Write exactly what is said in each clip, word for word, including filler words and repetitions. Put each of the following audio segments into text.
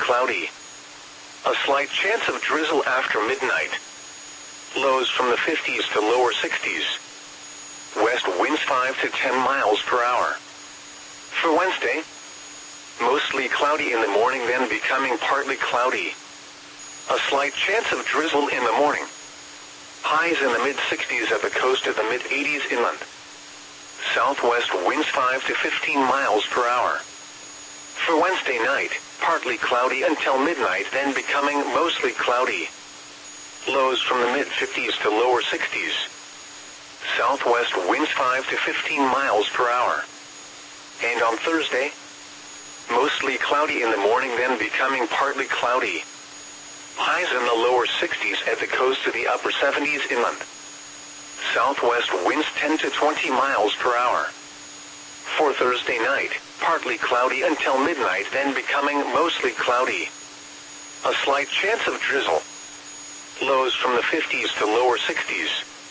cloudy. A slight chance of drizzle after midnight. Lows from the fifties to lower sixties. West winds five to ten miles per hour. For Wednesday, mostly cloudy in the morning, then becoming partly cloudy. A slight chance of drizzle in the morning. Highs in the mid-sixties at the coast, at the mid-eighties inland. Southwest winds five to fifteen miles per hour. For Wednesday night, partly cloudy until midnight, then becoming mostly cloudy. Lows from the mid-fifties to lower sixties. Southwest winds five to fifteen miles per hour. And on Thursday, mostly cloudy in the morning, then becoming partly cloudy. Highs in the lower sixties at the coast to the upper seventies inland. Southwest winds ten to twenty miles per hour. For Thursday night, partly cloudy until midnight, then becoming mostly cloudy. A slight chance of drizzle. Lows from the fifties to lower sixties.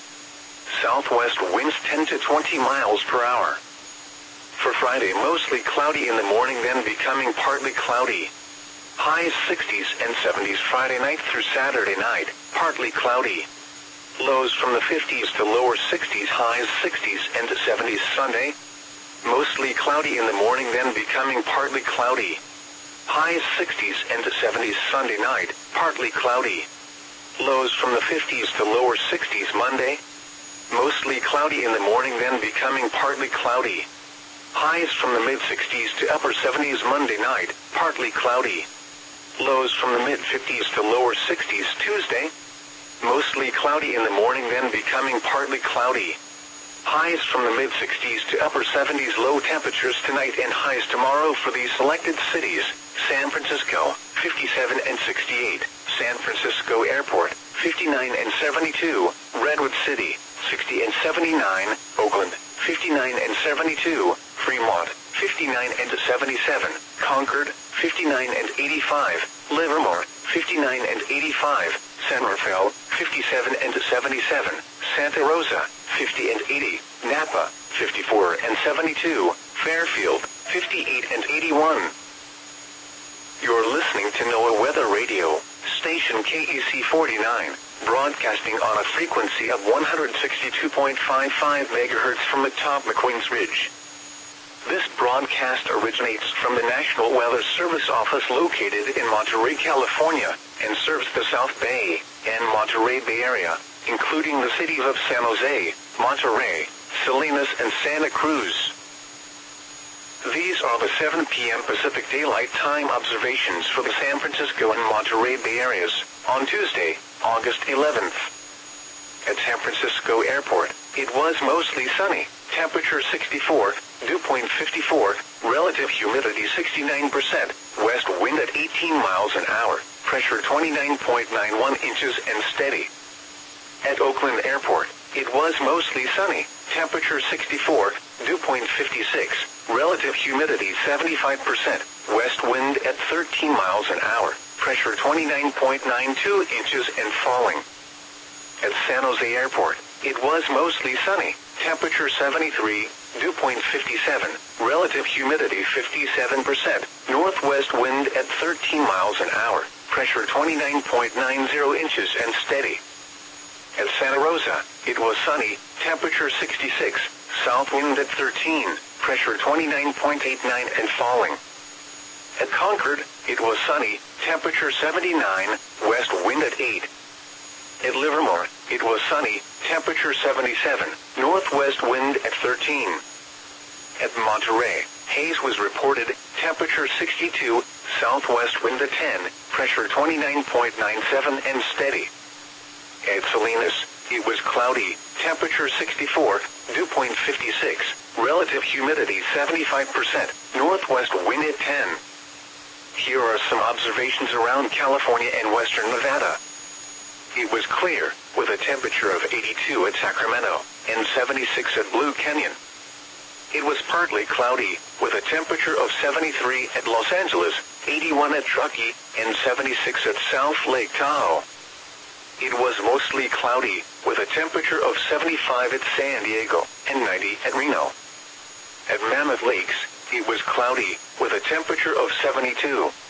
Southwest winds ten to twenty miles per hour. For Friday, mostly cloudy in the morning, then becoming partly cloudy. Highs sixties and seventies Friday night through Saturday night, partly cloudy. Lows from the fifties to lower sixties, highs sixties and seventies Sunday. Mostly cloudy in the morning, then becoming partly cloudy. Highs sixties and seventies Sunday night, partly cloudy. Lows from the fifties to lower sixties Monday. Mostly cloudy in the morning, then becoming partly cloudy. Highs from the mid-sixties to upper seventies Monday night, partly cloudy. Lows from the mid-fifties to lower sixties Tuesday. Mostly cloudy in the morning, then becoming partly cloudy. Highs from the mid-sixties to upper seventies. Low temperatures tonight and highs tomorrow for these selected cities: San Francisco, fifty-seven and sixty-eight, San Francisco Airport, fifty-nine and seventy-two, Redwood City, sixty and seventy-nine, Oakland, fifty-nine and seventy-two, Fremont, fifty-nine and seventy-seven, Concord, fifty-nine and eighty-five, Livermore, fifty-nine and eighty-five, San Rafael, fifty-seven and seventy-seven, Santa Rosa, fifty and eighty, Napa, fifty-four and seventy-two, Fairfield, fifty-eight and eighty-one. You're listening to NOAA Weather Radio, station K E C forty-nine, broadcasting on a frequency of one hundred sixty-two point five five megahertz from atop McQueen's Ridge. This broadcast originates from the National Weather Service office located in Monterey, California, and serves the South Bay and Monterey Bay Area, including the cities of San Jose, Monterey, Salinas, and Santa Cruz. These are the seven p m Pacific Daylight Time observations for the San Francisco and Monterey Bay areas on Tuesday, August eleventh. At San Francisco Airport, it was mostly sunny, temperature sixty-four, dew point fifty-four, relative humidity sixty-nine percent, west wind at eighteen miles an hour, pressure twenty-nine point nine one inches and steady. At Oakland Airport, it was mostly sunny, temperature sixty-four, dew point fifty-six, relative humidity seventy-five percent, west wind at thirteen miles an hour, pressure twenty-nine point nine two inches and falling. At San Jose Airport, it was mostly sunny, temperature seventy-three, dew point fifty-seven, relative humidity fifty-seven percent, northwest wind at thirteen miles an hour, pressure twenty-nine point nine zero inches and steady. At Santa Rosa, it was sunny, temperature sixty-six, south wind at thirteen, pressure twenty-nine point eight nine and falling. At Concord, it was sunny, temperature seventy-nine, west wind at eight. At Livermore, it was sunny, temperature seventy-seven, northwest wind at thirteen. At Monterey, haze was reported, temperature sixty-two, southwest wind at ten, pressure twenty-nine point nine seven and steady. At Salinas, it was cloudy, temperature sixty-four, dew point fifty-six, relative humidity seventy-five percent, northwest wind at ten. Here are some observations around California and western Nevada. It was clear, with a temperature of eighty-two at Sacramento, and seventy-six at Blue Canyon. It was partly cloudy, with a temperature of seventy-three at Los Angeles, eighty-one at Truckee, and seventy-six at South Lake Tahoe. It was mostly cloudy, with a temperature of seventy-five at San Diego, and ninety at Reno. At Mammoth Lakes, it was cloudy, with a temperature of seventy-two,